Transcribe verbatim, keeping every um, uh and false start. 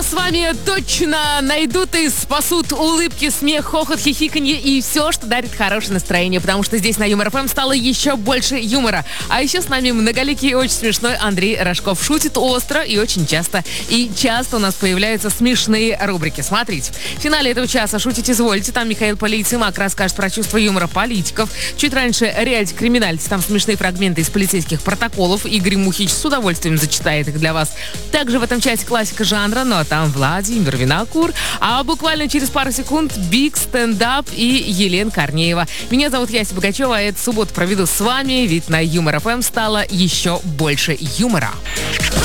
нас с вами точно найдут и спасут улыбки, смех, хохот, хихиканье и все, что дарит хорошее настроение, потому что здесь на Юмор ФМ стало еще больше юмора. А еще с нами многоликий и очень смешной Андрей Рожков. Шутит остро и очень часто. И часто у нас появляются смешные рубрики. Смотрите, в финале этого часа «Шутить извольте». Там Михаил Полицеймак расскажет про чувство юмора политиков. Чуть раньше «Реалити Криминальти». Там смешные фрагменты из полицейских протоколов. Игорь Мухич с удовольствием зачитает их для вас. Также в этом часе классика жанра, но там Владимир Винокур. А буквально через пару секунд Биг Стендап и Елена Корнеева. Меня зовут Яся Богачева, а эту субботу проведу с вами, ведь на Юмор ФМ стало еще больше юмора.